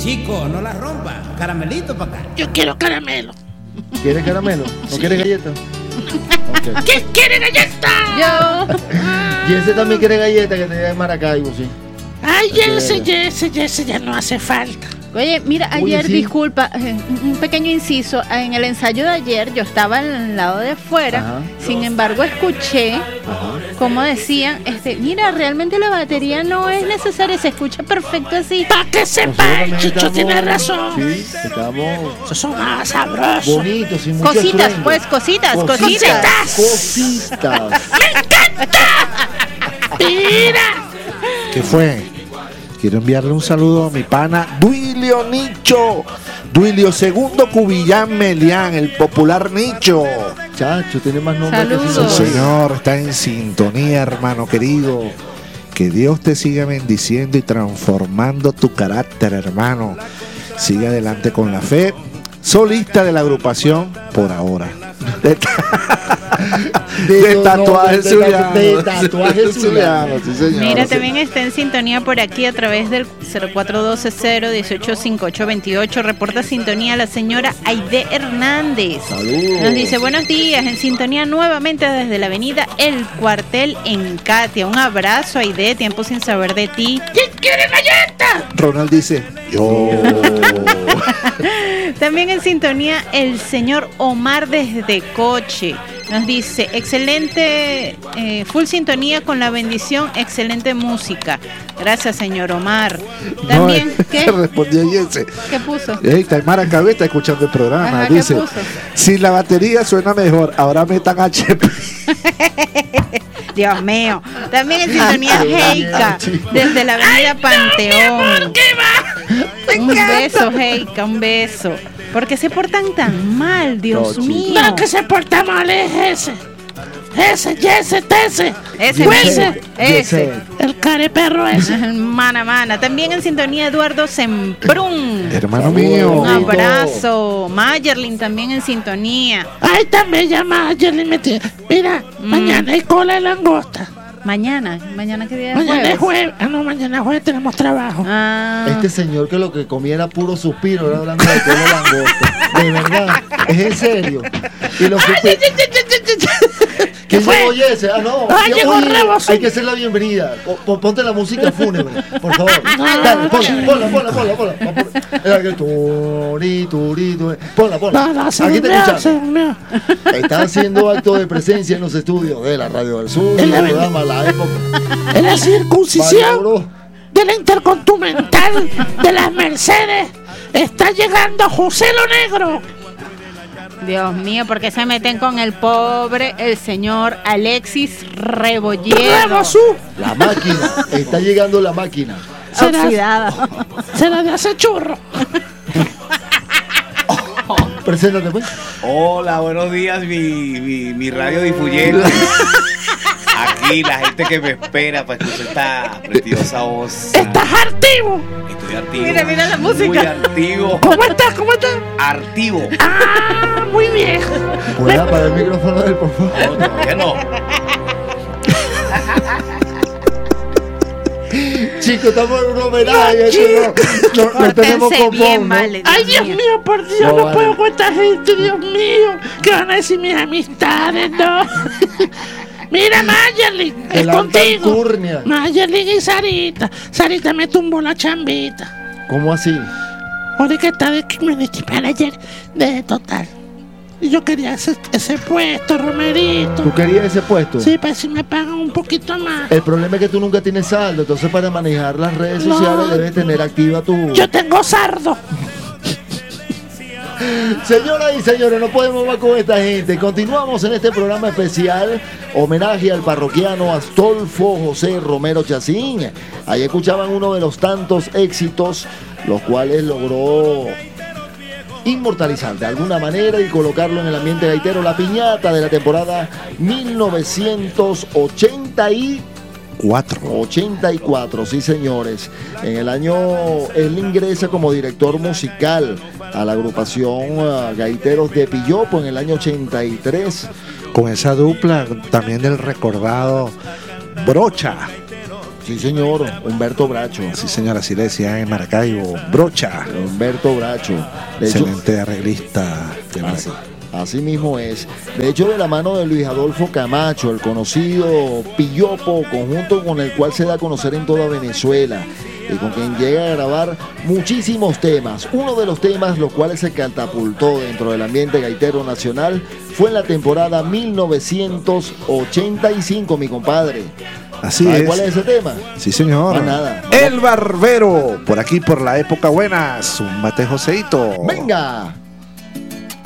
chico, no la rompa. Caramelito para acá. Yo quiero caramelo. ¿Quieres caramelo? ¿No quieres galleta? Okay. ¿Quién quiere galleta? Yo. Y ese también quiere galleta que te da en Maracaibo, sí. Ay, ese ya no hace falta. Oye, mira, ayer, sí. disculpa, un pequeño inciso. En el ensayo de ayer yo estaba al lado de afuera. Ajá. Sin embargo, escuché como decían, mira, realmente la batería no es necesaria, se escucha perfecto así. Para que sepa, Nosotros Chicho estamos- tiene razón. Sí, estamos Esos son más sabrosos. bonitos, sin mucho Cositas, estruendo. pues, cositas. Cositas. Mira. ¿Qué fue? Quiero enviarle un saludo a mi pana Duilio Nicho. Duilio segundo Cubillán Melián, el popular Nicho. Chacho, tiene más nombre Saludos. Sí, señor, está en sintonía, hermano querido. Que Dios te siga bendiciendo y transformando tu carácter, hermano. Sigue adelante con la fe. Solista de la agrupación por ahora. De tatuajes zulianos. De tatuajes zulianos, sí, señor. Mira, también está en sintonía por aquí a través del 0412-0185828. Reporta sintonía la señora Aide Hernández. Saludos. Nos dice, buenos días, en sintonía nuevamente desde la avenida El Cuartel en Katia. Un abrazo, Aide, tiempo sin saber de ti. ¿Quién quiere galleta? Ronald dice, yo. También en sintonía el señor Omar desde Coche. Nos dice, excelente, full sintonía con la bendición, excelente música. Gracias, señor Omar. También, no, ¿qué? respondió ese. ¿Qué puso? Está en Maracaibo, está escuchando el programa. Ajá, ¿qué dice, puso? si la batería suena mejor, ahora metan HP. Dios mío. También en sintonía Heika, desde la avenida Panteón. ¿Qué va? Un beso, Heika, un beso. ¿Por qué se portan tan mal, Dios No, mío? No, que se porta mal es ese. Ese. Ese Pues, mismo, ese. el careperro ese. Mana. También en sintonía Eduardo Semprún. Hermano mío. Un abrazo. Mayerlin también en sintonía. Ay, también llama ayer le metí. Mira, mañana hay cola de langosta. Mañana qué día es Mañana es jueves. jueves. Ah, no, mañana es jueves tenemos trabajo. Ah, Este señor que lo que comía era puro suspiro, era hablando de todo langosta. De verdad, es en serio. Y los suspiros. ¿Quién fue? llegó Jesse? Ah, no. Ah, llegó Oye, Rebozo. hay que hacer la bienvenida. Ponte la música fúnebre, por favor. Dale, ponla. Era que turi. Ponla. No, Aquí te escuchamos. señor. Está haciendo acto de presencia en los estudios de la Radio del Sur, En el la programa La Época. En la circuncisión Valoró. de la Intercontinental de las Mercedes está llegando José Lo Negro. Dios mío, ¿por qué se meten con el pobre, el señor Alexis Rebollero? Rebosú. La máquina. Está llegando la máquina. Oxidada. Será de hace churro. Preséntate, pues. Hola, buenos días, mi radio difuyente. Aquí la gente que me espera para escuchar esta preciosa voz. Estás artivo. Estoy activo. Mira la música. Muy activo. ¿Cómo estás? Activo. Ah, muy bien. ¿Puedes apagar el micrófono de él, por favor? No, todavía no. Chicos, estamos en un homenaje. No tenemos Pórtense copón, bien, ¿no? vale. Ay, Dios mío, por Dios, No, no, vale. puedo con esta gente, Dios mío. ¿Qué van a decir mis amistades, no? Mira, Mayerlin, es El alta contigo. alcurnia. Mayerlin y Sarita. Sarita me tumbó la chambita. ¿Cómo así? Ahora que está de community manager de Total. Y yo quería ese puesto, Romerito. ¿Tú querías ese puesto? Sí, para si me pagan un poquito más. El problema es que tú nunca tienes saldo, entonces para manejar las redes No. sociales debes tener activa tu... Yo tengo sardo. Señoras y señores, no podemos más con esta gente. Continuamos en este programa especial, homenaje al parroquiano Astolfo José Romero Chacín. Ahí escuchaban uno de los tantos éxitos, los cuales logró inmortalizar de alguna manera y colocarlo en el ambiente gaitero, la piñata de la temporada 1984, sí señores. En el año él ingresa como director musical a la agrupación Gaiteros de Pillopo en el año 83. Con esa dupla también del recordado Brocha. Sí, señor, Humberto Bracho. Sí, señor, así le decían en Maracaibo. Brocha. Humberto Bracho. De hecho, Excelente arreglista de así, así mismo es. De hecho, de la mano de Luis Adolfo Camacho, el conocido Pillopo, conjunto con el cual se da a conocer en toda Venezuela y con quien llega a grabar muchísimos temas. Uno de los temas los cuales se catapultó dentro del ambiente gaitero nacional fue en la temporada 1985, mi compadre. Así ¿Sabe es. cuál es ese tema? Sí, señor. Más nada. El Barbero. Por aquí, por la época buena. Zúmbate, Joseito. ¡Venga!